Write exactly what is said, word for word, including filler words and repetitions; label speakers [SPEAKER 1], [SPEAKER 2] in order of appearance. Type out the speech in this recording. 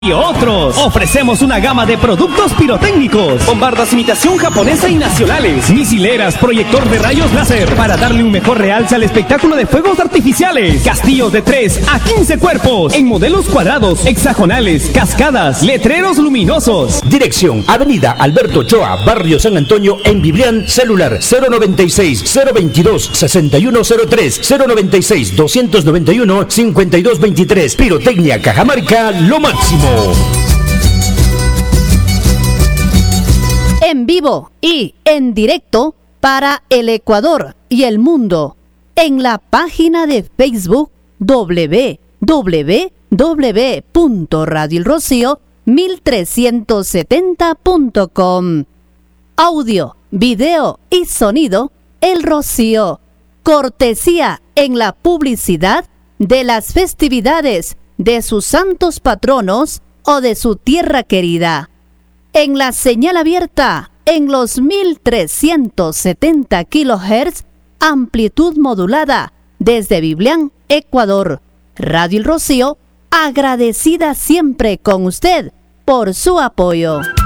[SPEAKER 1] y otros. Ofrecemos una gama de productos pirotécnicos, bombardas imitación japonesa y nacionales, misileras, proyector de rayos láser para darle un mejor realce al espectáculo de fuegos artificiales, castillos de tres a quince cuerpos en modelos cuadrados, hexagonales, cascadas, letreros luminosos.
[SPEAKER 2] Dirección: Avenida Alberto Ochoa, Barrio San Antonio, en Biblián. Celular cero noventa y seis, cero veintidós, sesenta y uno cero tres, cero noventa y seis, doscientos noventa y uno, cincuenta y dos veintitrés. Pirotecnia Cajamarca, lo máximo.
[SPEAKER 3] En vivo y en directo para el Ecuador y el mundo en la página de Facebook doble u doble u doble u punto radio el rocío mil trescientos setenta punto com. Audio, video y sonido El Rocío. Cortesía en la publicidad de las festividades de sus santos patronos o de su tierra querida. En la señal abierta en los mil trescientos setenta kilohertz, amplitud modulada desde Biblián, Ecuador. Radio El Rocío, agradecida siempre con usted por su apoyo.